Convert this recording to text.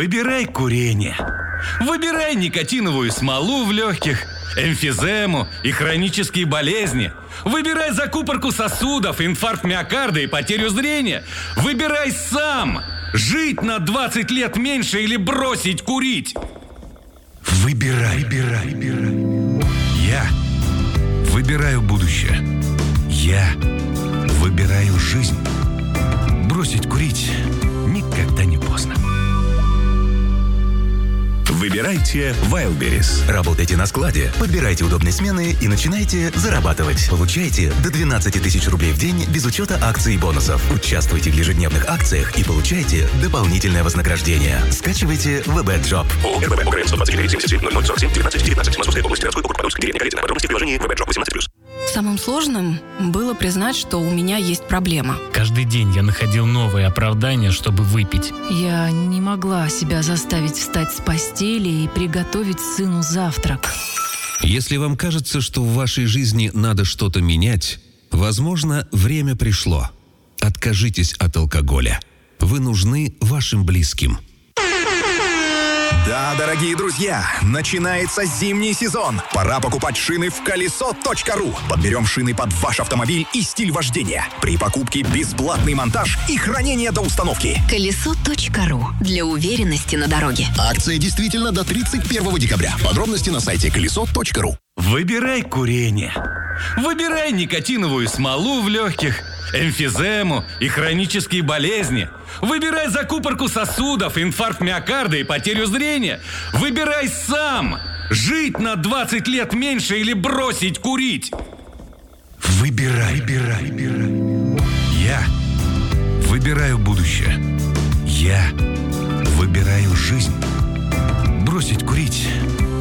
Выбирай курение. Выбирай никотиновую смолу в легких, эмфизему и хронические болезни. Выбирай закупорку сосудов, инфаркт миокарда и потерю зрения. Выбирай сам. Жить на 20 лет меньше или бросить курить. Выбирай. Я выбираю будущее. Я выбираю жизнь. Бросить курить никогда не поздно. Выбирайте Wildberries. Работайте на складе, подбирайте удобные смены и начинайте зарабатывать. Получайте до 12 тысяч рублей в день без учета акций и бонусов. Участвуйте в ежедневных акциях и получайте дополнительное вознаграждение. Скачивайте WebEdJob. РББ УКРН 129 77 0047 19 19 Московская область, городской округ Подольск, деревня Каретина. Подробности в приложении WebEdJob 18+. Самым сложным было признать, что у меня есть проблема. Каждый день я находил новые оправдания, чтобы выпить. Я не могла себя заставить встать с постели и приготовить сыну завтрак. Если вам кажется, что в вашей жизни надо что-то менять, возможно, время пришло. Откажитесь от алкоголя. Вы нужны вашим близким. Да, дорогие друзья, начинается зимний сезон. Пора покупать шины в колесо.ру. Подберем шины под ваш автомобиль и стиль вождения. При покупке бесплатный монтаж и хранение до установки. Колесо.ру. Для уверенности на дороге. Акция действительно до 31 декабря. Подробности на сайте колесо.ру. Выбирай курение. Выбирай никотиновую смолу в легких, эмфизему и хронические болезни. Выбирай закупорку сосудов, инфаркт миокарда и потерю зрения. Выбирай сам. Жить на 20 лет меньше или бросить курить. Выбирай. Я выбираю будущее. Я выбираю жизнь. Бросить курить